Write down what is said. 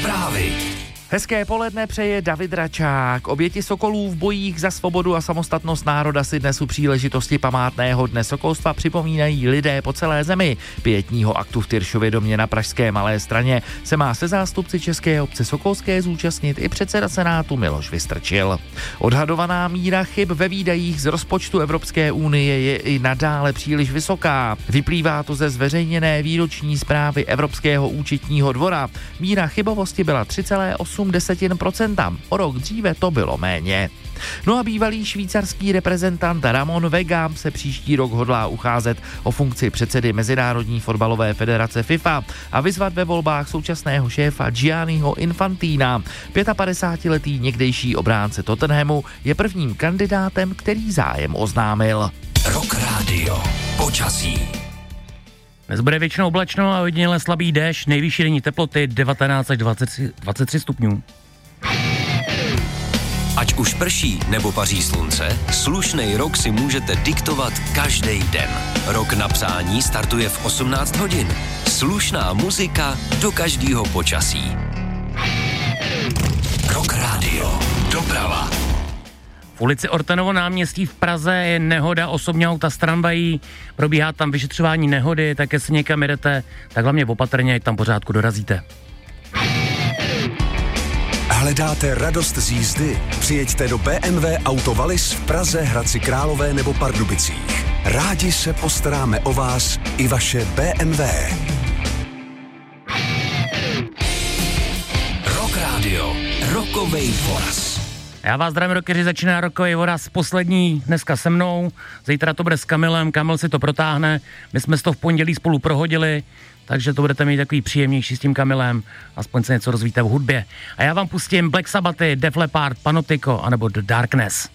Zprávy. Hezké poledne přeje David Račák. Oběti sokolů v bojích za svobodu a samostatnost národa si dnes u příležitosti památného dne sokolstva připomínají lidé po celé zemi. Pietního aktu v Tyršově domě na pražské Malé Straně se má se zástupci České obce sokolské zúčastnit i předseda Senátu Miloš Vystrčil. Odhadovaná míra chyb ve výdajích z rozpočtu Evropské unie je i nadále příliš vysoká. Vyplývá to ze zveřejněné výroční zprávy Evropského účetního dvora. Míra chybovosti byla 3,8%. O rok dříve to bylo méně. No a bývalý švýcarský reprezentant Ramon Vega se příští rok hodlá ucházet o funkci předsedy Mezinárodní fotbalové federace FIFA a vyzvat ve volbách současného šéfa Gianniho Infantina. 55letý někdejší obránce Tottenhamu je prvním kandidátem, který zájem oznámil. Rock Radio. Počasí. Dnes bude většinou oblačno a ojediněle slabý déšť, nejvyšší denní teploty 19 až 23 stupňů. Ať už prší nebo paří slunce, slušnej rok si můžete diktovat každý den. Rok na přání startuje v 18 hodin. Slušná muzika do každého počasí. Rock Radio. Doprava. V ulici Ortanovo náměstí v Praze je nehoda osobního auta s tramvají, probíhá tam vyšetřování nehody, tak jestli někam jedete, tak hlavně opatrně, ať tam pořádku dorazíte. Hledáte radost z jízdy? Přijeďte do BMW Auto Wallis v Praze, Hradci Králové nebo Pardubicích. Rádi se postaráme o vás i vaše BMW. Rock Radio. Rockovej voraz. Já vás zdravím, rockeři, začíná Rockovej voraz poslední dneska se mnou, zítra to bude s Kamilem, Kamil si to protáhne, my jsme to v pondělí spolu prohodili, takže to budete mít takový příjemnější s tím Kamilem, aspoň se něco rozvíte v hudbě. A já vám pustím Black Sabbathy, Def Leppard, Panoptico anebo The Darkness.